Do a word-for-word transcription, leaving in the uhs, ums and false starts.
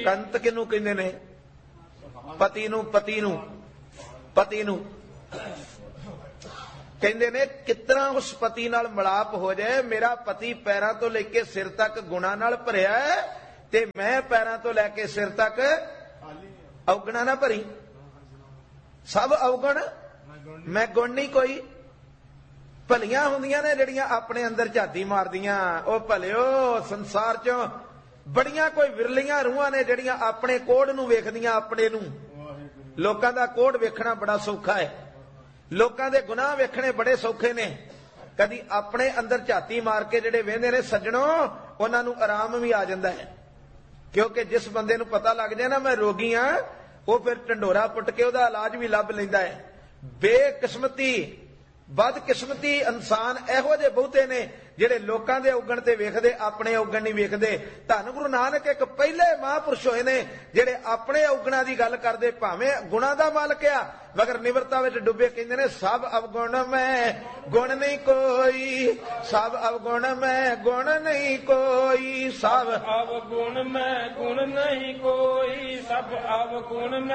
ਕੰਤ ਕਿਹਨੂੰ ਕਹਿੰਦੇ ਨੇ? ਪਤੀ ਨੂੰ। ਪਤੀ ਨੂੰ ਪਤੀ ਨੂੰ ਕਹਿੰਦੇ ਨੇ ਕਿਤਨਾ ਉਸ ਪਤੀ ਨਾਲ ਮਿਲਾਪ ਹੋ ਜਾਏ। ਮੇਰਾ ਪਤੀ ਪੈਰਾਂ ਤੋਂ ਲੈ ਕੇ ਸਿਰ ਤੱਕ ਗੁਣਾ ਨਾਲ ਭਰਿਆ ਤੇ ਮੈਂ ਪੈਰਾਂ ਤੋਂ ਲੈ ਕੇ ਸਿਰ ਤੱਕ ਔਗਣਾ ਨਾ ਭਰੀ। ਸਭ ਔਗਣ ਮੈਂ ਗੁਣ ਨਹੀਂ ਕੋਈ। ਭਲੀਆਂ ਹੁੰਦੀਆਂ ਨੇ ਜਿਹੜੀਆਂ ਆਪਣੇ ਅੰਦਰ ਝਾਤੀ ਮਾਰਦੀਆਂ। ਉਹ ਭਲਿਓ ਸੰਸਾਰ ਚੋਂ ਬੜੀਆਂ ਕੋਈ ਵਿਰਲੀਆਂ ਰੂਹਾਂ ਨੇ ਜਿਹੜੀਆਂ ਆਪਣੇ ਕੋੜ ਨੂੰ ਵੇਖਦੀਆਂ, ਆਪਣੇ ਨੂੰ। ਲੋਕਾਂ ਦਾ ਕੋੜ ਵੇਖਣਾ ਬੜਾ ਸੌਖਾ ਹੈ, ਲੋਕਾਂ ਦੇ ਗੁਨਾਹ ਵੇਖਣੇ ਬੜੇ ਸੌਖੇ ਨੇ। ਕਦੀ ਆਪਣੇ ਅੰਦਰ ਝਾਤੀ ਮਾਰ ਕੇ ਜਿਹੜੇ ਵੇਖਦੇ ਨੇ ਸੱਜਣੋ, ਉਹਨਾਂ ਨੂੰ ਆਰਾਮ ਵੀ ਆ ਜਾਂਦਾ ਹੈ। ਕਿਉਂਕਿ ਜਿਸ ਬੰਦੇ ਨੂੰ ਪਤਾ ਲੱਗ ਜਾਏ ਨਾ ਮੈਂ ਰੋਗੀ ਹਾਂ, ਉਹ ਫਿਰ ਢੰਡੋਰਾ ਪੁੱਟ ਕੇ ਉਹਦਾ ਇਲਾਜ ਵੀ ਲੱਭ ਲੈਂਦਾ ਹੈ। ਬੇਕਿਸਮਤੀ ਬਦਕਿਸਮਤੀ ਇਨਸਾਨ ਇਹੋ ਜਿਹੇ ਬਹੁਤੇ ਨੇ ਜਿਹੜੇ ਲੋਕਾਂ ਦੇ ਔਗਣ ਤੇ ਵੇਖਦੇ, ਆਪਣੇ ਔਗਣ ਨਹੀਂ ਵੇਖਦੇ। ਧੰਨ ਗੁਰੂ ਨਾਨਕ ਇੱਕ ਪਹਿਲੇ ਮਹਾਂਪੁਰਸ਼ ਹੋਏ ਨੇ ਜਿਹੜੇ ਆਪਣੇ ਔਗਣਾਂ ਦੀ ਗੱਲ ਕਰਦੇ, ਭਾਵੇਂ ਗੁਣਾਂ ਦਾ ਮਾਲਕ ਆ ਮਗਰ ਨਿਵਰਤਾ ਵਿੱਚ ਡੁੱਬੇ। ਕਹਿੰਦੇ ਨੇ ਸਭ ਅਵਗੁਣ ਮੈਂ ਗੁਣ ਨਹੀਂ ਕੋਈ, ਸਭ ਅਵਗੁਣ ਮੈਂ ਗੁਣ ਨਹੀਂ ਕੋਈ, ਸਭ ਅਵਗੁਣ ਮੈਂ ਗੁਣ ਨਹੀਂ ਕੋਈ, ਸਭ ਅਵਗੁਣ ਮੈਂ